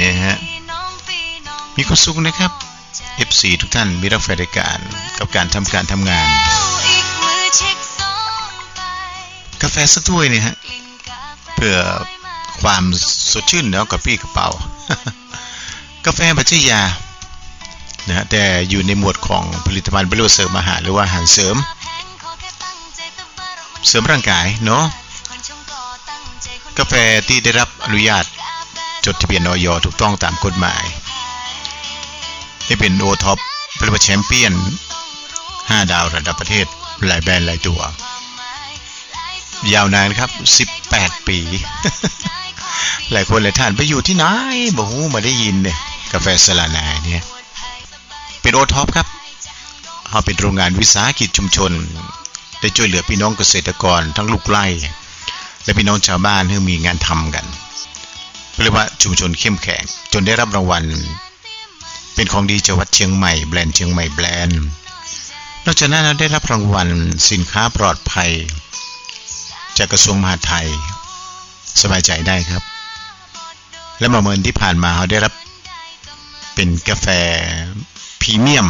เนี่ยฮะมีความสุขนะครับ FC ทุกท่านมีรักใฝ่ในการกับการทำงานกาแฟสักถ้วยเนี่ยฮะเพื่อความสดชื่นแล้วกับพี่กระเป๋ากาแฟบัจยานะแต่อยู่ในหมวดของผลิตภัณฑ์บริโภคเสริมอาหารหรือว่าอาหารเสริมร่างกายเนาะกาแฟที่ได้รับอนุญาตจดทะเบียนอย.ถูกต้องตามกฎหมายให้เป็นโอท็อปเป็นแชมเปี้ยน5 ดาวระดับประเทศหลายแบรนด์หลายตัวยาวนานครับ18 ปีหลายคนหลายท่านไปอยู่ที่ไหนบ่ฮู้มาได้ยินเนี่ยกาแฟสลานาเนี่ยเป็นโอท็อปครับเฮาเป็นโรงงานวิสาหกิจชุมชนได้ช่วยเหลือพี่น้องเกษตรกรทั้งลูกไร่และพี่น้องชาวบ้านให้มีงานทำกันเรียกว่าชุมชนเข้มแข็งจนได้รับรางวัลเป็นของดีจังหวัดเชียงใหม่แบรนด์เชียงใหม่แบรนด์นอกจากนั้นได้รับรางวัลสินค้าปลอดภัยจากกระทรวงมหาดไทยสบายใจได้ครับและเมื่อที่ผ่านมาเขาได้รับเป็นกาแฟพรีเมียม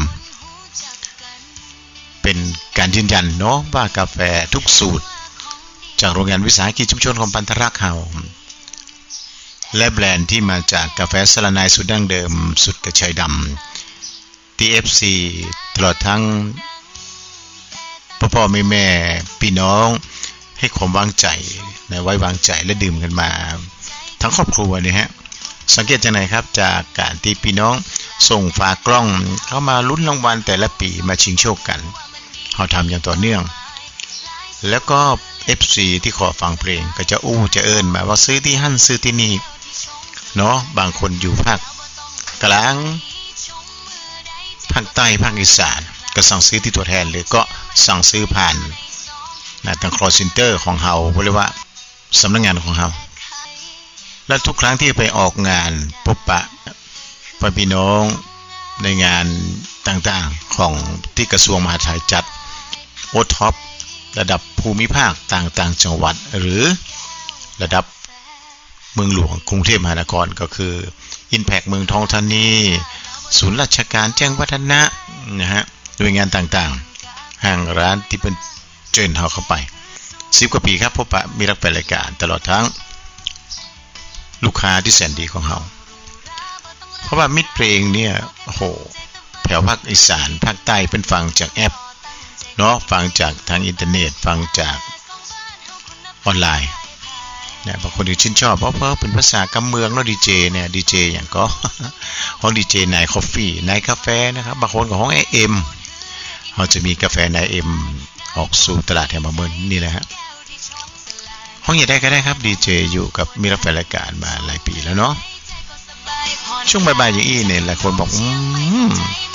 เป็นการยืนยันเนาะว่ากาแฟทุกสูตรจากโรงงานวิสาหกิจชุมชนของปันธรักเฮาและแบรนด์ที่มาจากกาแฟสลานายสุดดั้งเดิมสุดกระชายดำ TFC ตลอดทั้งพ่อแม่พี่น้องให้ความวางใจไว้วางใจและดื่มกันมาทั้งครอบครัวเนี่ยฮะสังเกตจากไหนครับจากการที่พี่น้องส่งฝากกล้องเข้ามาลุ้นรางวัลแต่ละปีมาชิงโชคกันเขาทำอย่างต่อเนื่องแล้วก็ FC ที่ขอฟังเพลงก็จะจะเอิ้นมาว่าซื้อที่หั่นซื้อที่นี่เนาะบางคนอยู่ภาคกลางภาคใต้ภาคอีสานก็สั่งซื้อที่ตัวแทนหรือก็สั่งซื้อผ่านทาง call center ของเฮาเรียกว่าสำนักงานของเฮาและทุกครั้งที่ไปออกงานพบปะพี่น้องในงานต่างๆของที่กระทรวงมหาดไทยจัดโอท็อประดับภูมิภาคต่างๆจังหวัดหรือระดับเมืองหลวงกรุงเทพมหานครก็คือ Impact เมืองทองธานีศูนย์ราชการแจ้งวัฒนะนะฮะหน่วยงานต่างๆห้างร้านที่เป็นเชิญเฮาเข้าไป10 กว่าปีครับพบปะมีรักแฟนรายการตลอดทั้งลูกค้าที่แสนดีของเฮาเพราะว่ามิตรเพลงเนี่ยโอ้โหแถวภาคอีสานภาคใต้เป็นฟังจากแอปเนาะฟังจากทางอินเทอร์เน็ตฟังจากออนไลน์เนี่ยบางคนที่ชื่นชอบเพราะเป็นภาษากำเมืองเนาะดีเจเนี่ยดีเจอย่างก็ห้องดีเจนายคอฟฟี่นายกาแฟนะครับบางคนก็ห้อง AM เขาจะมีกาแฟนาย M ออกสู่ตลาดแถวเมืองนี่แหละฮะห้องใหญ่ได้ก็ได้ครับดีเจอยู่กับมีรับแฟนรายการมาหลายปีแล้วเนาะช่วงบ่ายๆอย่างนี้เนี่ยหลายคนบอก